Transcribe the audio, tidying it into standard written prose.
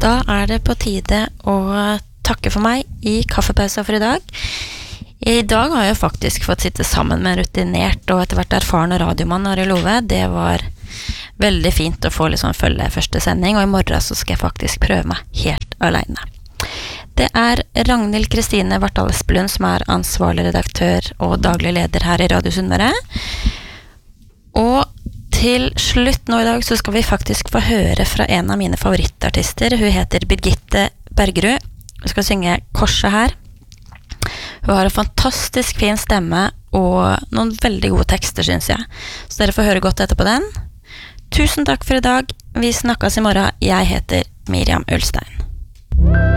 Da det på tide å takke for meg I kaffepausa for I dag. I dag har jeg faktisk fått sitte sammen med en rutinert og etter hvert erfaren radiomann Ari Love. Det var veldig fint å få liksom følge første sending, og I morgen så skal jeg faktisk prøve meg helt alene. Det Ragnhild Kristine Vartdal Espelund som ansvarlig redaktør og daglig leder her I Radio Sunnmøre. Og til slutt nå I dag så skal vi faktisk få høre fra en av mine favorittartister. Hun heter Birgitte Bergerud. Hun skal synge Korset her. Hun har en fantastisk fin stemme og noen veldig gode tekster, synes jeg. Så dere får høre godt etterpå den. Tusen takk for I dag. Vi snakkes I morgen. Jeg heter Miriam Ulstein.